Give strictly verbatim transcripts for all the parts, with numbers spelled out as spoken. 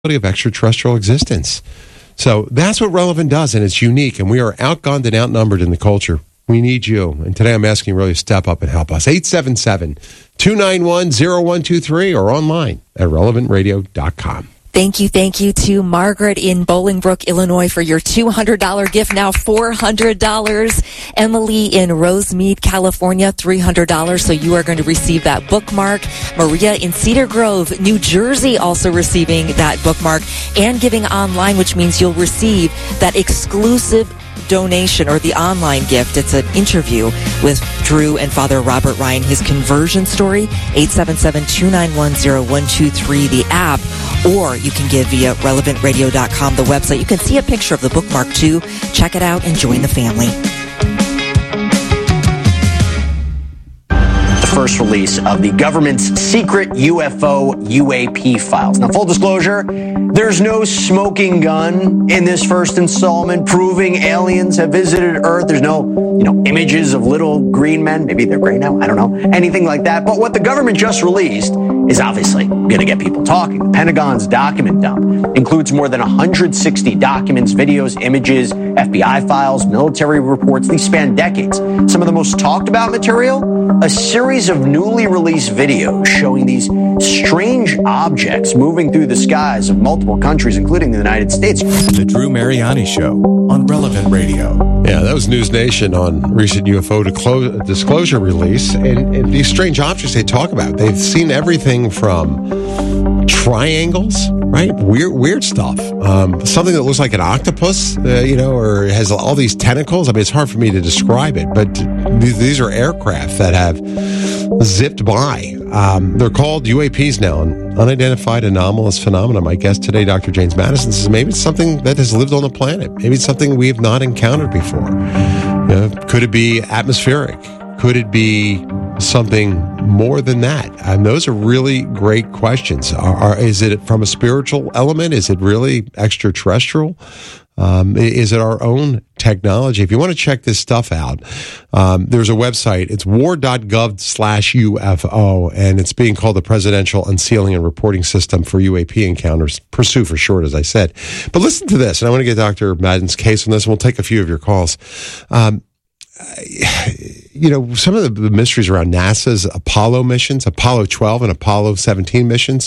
of extraterrestrial existence. So that's what Relevant does, and it's unique, and we are outgunned and outnumbered in the culture. We need you, and today I'm asking you really to step up and help us. eight seven seven, two nine one, zero one two three or online at relevant radio dot com. Thank you, thank you to Margaret in Bolingbrook, Illinois for your two hundred dollars gift, now four hundred dollars. Emily in Rosemead, California, three hundred dollars, so you are going to receive that bookmark. Maria in Cedar Grove, New Jersey, also receiving that bookmark and giving online, which means you'll receive that exclusive donation or the online gift. It's an interview with Drew and Father Robert Ryan, his conversion story. Eight seven seven, two nine one, zero one two three, the app, or you can give via relevant radio dot com, the website. You can see a picture of the bookmark too. Check it out and join the family. First release of the government's secret U F O U A P files. Now, full disclosure, there's no smoking gun in this first installment proving aliens have visited Earth. There's no, you know, images of little green men. Maybe they're gray now. I don't know. Anything like that. But what the government just released is obviously going to get people talking. The Pentagon's document dump includes more than one hundred sixty documents, videos, images, F B I files, military reports. These span decades. Some of the most talked about material, a series of newly released videos showing these strange objects moving through the skies of multiple countries, including the United States. The Drew Mariani Show on Relevant Radio. Yeah, that was News Nation on recent U F O disclosure release. And, and these strange objects they talk about, they've seen everything from triangles, right? Weird, weird stuff. Um, something that looks like an octopus, uh, you know, or has all these tentacles. I mean, it's hard for me to describe it, but th- these are aircraft that have zipped by. Um, they're called U A Ps now, an unidentified anomalous phenomenon. My guest today, Doctor James Madison, says maybe it's something that has lived on the planet. Maybe it's something we have not encountered before. You know, could it be atmospheric? Could it be something more than that? And those are really great questions. Are, are, is it from a spiritual element? Is it really extraterrestrial? Um, is it our own technology? If you want to check this stuff out, um, there's a website. It's war.gov slash UFO, and it's being called the Presidential Unsealing and Reporting System for U A P Encounters, PURSUE for short, as I said. But listen to this, and I want to get Doctor Madden's case on this, and we'll take a few of your calls. Um, you know, some of the mysteries around NASA's Apollo missions, Apollo twelve and Apollo seventeen missions,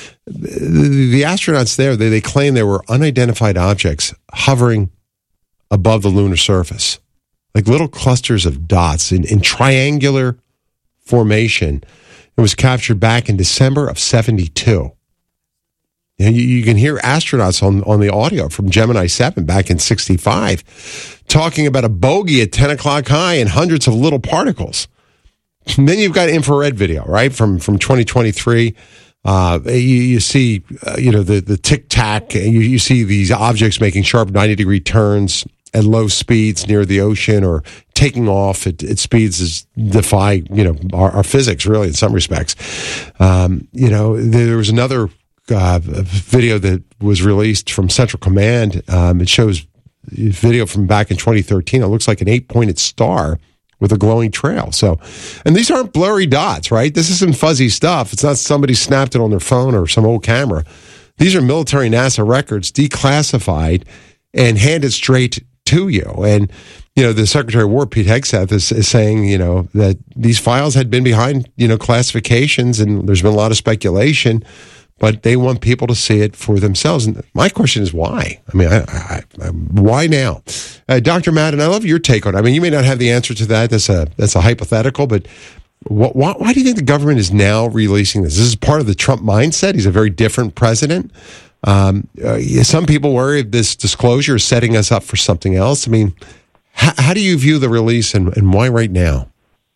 the, the astronauts there, they, they claim there were unidentified objects hovering above the lunar surface, like little clusters of dots in, in triangular formation. It was captured back in December of seventy-two. You know, you, you can hear astronauts on, on the audio from Gemini seven back in sixty-five talking about a bogey at ten o'clock high and hundreds of little particles. And then you've got infrared video, right, from, from twenty twenty-three. Uh, you, you see, uh, you know, the, the tic-tac. You, you see these objects making sharp ninety-degree turns at low speeds near the ocean or taking off at, at speeds that defy, you know, our, our physics, really, in some respects. Um, you know, there was another uh, video that was released from Central Command. Um, it shows video from back in twenty thirteen. It looks like an eight-pointed star with a glowing trail. So, and these aren't blurry dots, right? This isn't fuzzy stuff. It's not somebody snapped it on their phone or some old camera. These are military NASA records, declassified and handed straight to you. And, you know, the Secretary of War, Pete Hegseth, is, is saying, you know, that these files had been behind, you know, classifications, and there's been a lot of speculation, but they want people to see it for themselves. And my question is why? I mean, I, I, I, why now? Uh, Doctor Madden, I love your take on it. I mean, you may not have the answer to that. That's a that's a hypothetical, but wh- why, why do you think the government is now releasing this? This is part of the Trump mindset. He's a very different president. Um, uh, some people worry this disclosure is setting us up for something else. I mean, h- how do you view the release, and, and why right now?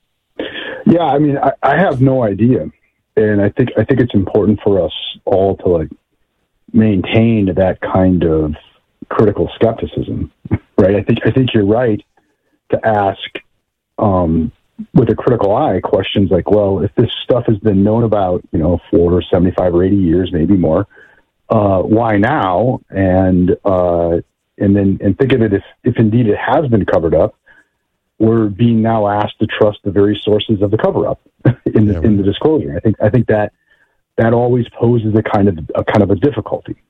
Yeah, I mean, I, I have no idea. And I think I think it's important for us all to like maintain that kind of critical skepticism, right? I think I think you're right to ask um, with a critical eye questions like, well, if this stuff has been known about, you know, for seventy-five or eighty years, maybe more, uh, why now? And uh, and then and think of it if if indeed it has been covered up, we're being now asked to trust the very sources of the cover-up in the, yeah, right. in the disclosure. I think I think that that always poses a kind of a kind of a difficulty.